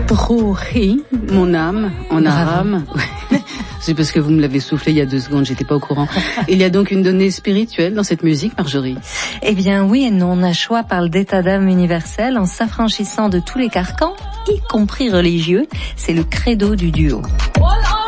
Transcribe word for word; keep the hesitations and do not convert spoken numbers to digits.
Ruhi, mon âme, en arabe. C'est parce que vous me l'avez soufflé il y a deux secondes, j'étais pas au courant. Il y a donc une donnée spirituelle dans cette musique, Marjorie? Eh bien oui et non, Nashua parle d'état d'âme universel en s'affranchissant de tous les carcans, y compris religieux. C'est le credo du duo. Voilà.